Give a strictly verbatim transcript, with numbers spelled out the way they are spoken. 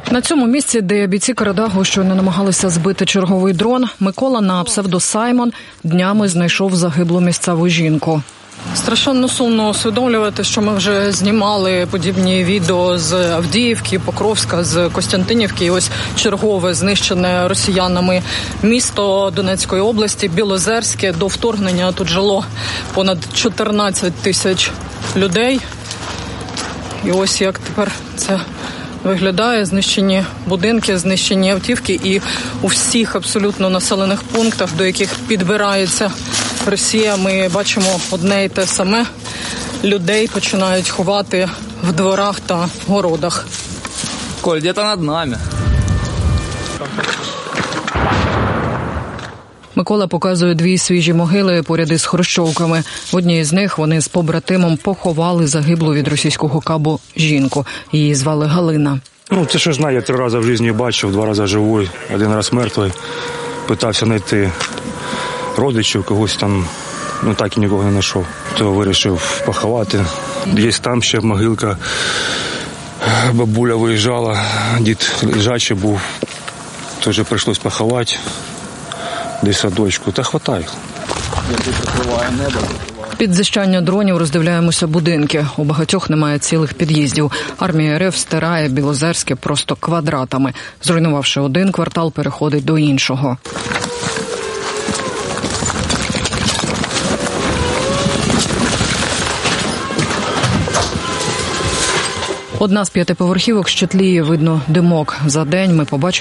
На цьому місці, де бійці Карадагу щойно намагалися збити черговий дрон, Микола на псевдо Саймон днями знайшов загиблу місцеву жінку. Страшенно сумно усвідомлювати, що ми вже знімали подібні відео з Авдіївки, Покровська, з Костянтинівки. І ось чергове знищене росіянами місто Донецької області, Білозерське. До вторгнення тут жило понад чотирнадцять тисяч людей. І ось як тепер це виглядає: знищені будинки, знищені автівки, і у всіх абсолютно населених пунктах, до яких підбирається Росія, ми бачимо одне і те саме. Людей починають ховати в дворах та городах. Коль, где-то над нами. Микола показує дві свіжі могили поряд із хрущовками. В одній з них вони з побратимом поховали загиблу від російського кабу жінку. Її звали Галина. Ну, це що знаю, я три рази в житті бачив, два рази живий, один раз мертвий. Питався знайти родичів, когось там, ну так і нікого не знайшов. То вирішив поховати. Є там ще могилка, бабуля виїжджала, дід лежачий був, теж прийшлось поховати. Десь садочку, та хватає. Під зищання дронів роздивляємося будинки. У багатьох немає цілих під'їздів. Армія РФ стирає Білозерське просто квадратами. Зруйнувавши один квартал, переходить до іншого. Одна з п'ятиповерхівок ще тліє, видно димок. За день ми побачимо